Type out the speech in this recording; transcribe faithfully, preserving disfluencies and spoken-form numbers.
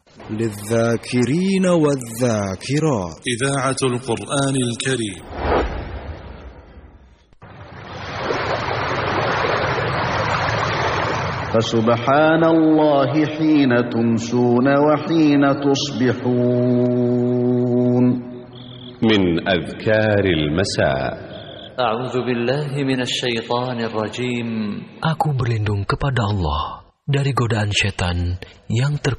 للذاكرين والذاكرات. إذاعة القرآن الكريم. فسبحان الله حين تمسون وحين تصبحون. من أذكار المساء. أعوذ بالله من الشيطان الرجيم. Aku berlindung kepada Allah dari godaan setan yang terkutuk.